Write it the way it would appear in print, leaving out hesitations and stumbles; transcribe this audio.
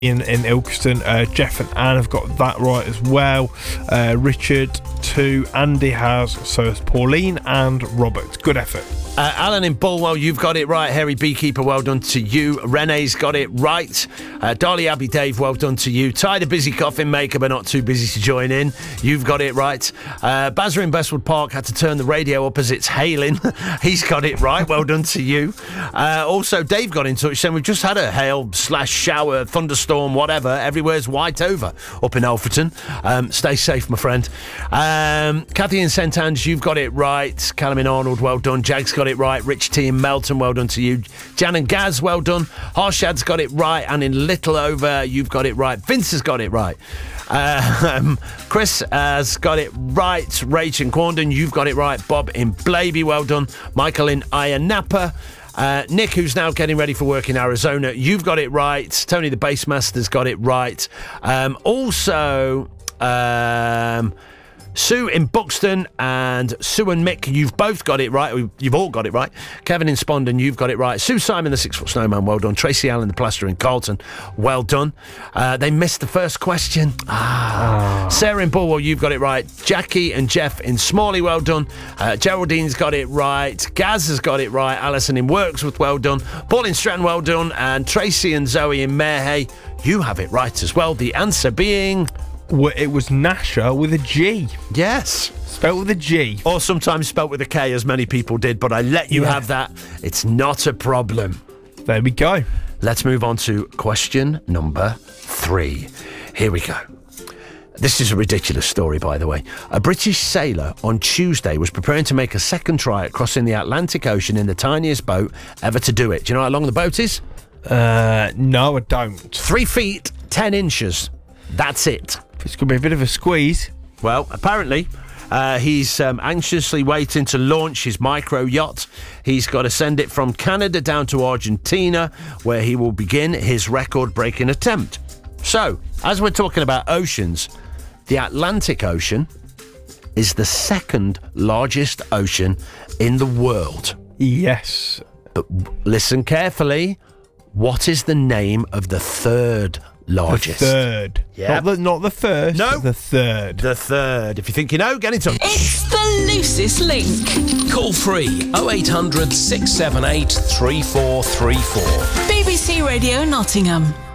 in Ilkeston. Jeff and Anne have got that right as well. Richard 2, Andy has, so has Pauline and Robert. Good effort. Alan in Bulwell, you've got it right. Harry Beekeeper, well done to you. Renee's got it right. Dolly Abbey Dave, well done to you. Ty the busy coffin maker, but not too busy to join in. You've got it right. Bazza in Bestwood Park had to turn the radio up as it's hailing. He's got it right. Well done to you. Also, Dave got in touch saying we've just had a hail/shower, thunderstorm, whatever. Everywhere's white over up in Alfreton. Stay safe, my friend. Kathy in St Anne's, you've got it right. Callum in Arnold, well done. Jag's got it right. Rich T in Melton, well done to you. Jan and Gaz, well done. Harshad's got it right. And in Littleover, you've got it right. Vince has got it right. Chris has got it right. Rach in Quandon, you've got it right. Bob in Blaby, well done. Michael in Ayanapa. Nick, who's now getting ready for work in Arizona, you've got it right. Tony the Bassmaster's got it right. Sue in Buxton and Sue and Mick, you've both got it right. You've all got it right. Kevin in Spondon, you've got it right. Sue Simon, the 6-foot snowman, well done. Tracy Allen, the plasterer in Carlton, well done. They missed the first question. Sarah in Bulwell, you've got it right. Jackie and Jeff in Smalley, well done. Geraldine's got it right. Gaz has got it right. Alison in Wirksworth, well done. Paul in Stratton, well done. And Tracy and Zoe in Marehay, you have it right as well. The answer being... It was Nasher with a G. Yes. Spelt with a G. Or sometimes spelt with a K, as many people did, but I let you have that. It's not a problem. There we go. Let's move on to question number 3. Here we go. This is a ridiculous story, by the way. A British sailor on Tuesday was preparing to make a second try at crossing the Atlantic Ocean in the tiniest boat ever to do it. Do you know how long the boat is? No, I don't. 3 feet, 10 inches. That's it. It's going to be a bit of a squeeze. Well, apparently, he's anxiously waiting to launch his micro yacht. He's got to send it from Canada down to Argentina, where he will begin his record-breaking attempt. So, as we're talking about oceans, the Atlantic Ocean is the second largest ocean in the world. Yes. But listen carefully. What is the name of the third largest? The third. Yeah. Not the first. No. The third. The third. If you think you know, get in touch. It's the loosest link. Call free 0800 678 3434. BBC Radio Nottingham.